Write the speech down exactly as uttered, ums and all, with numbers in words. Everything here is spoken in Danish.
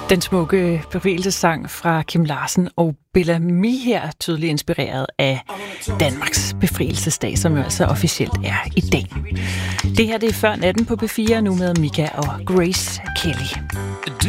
Den smukke bevægelsessang fra Kim Larsen og Bella Me her, tydeligt inspireret af Danmarks befrielsesdag, som jo altså officielt er i dag. Det her det er Før Natten på P fire, nu med Mika og Grace Kelly.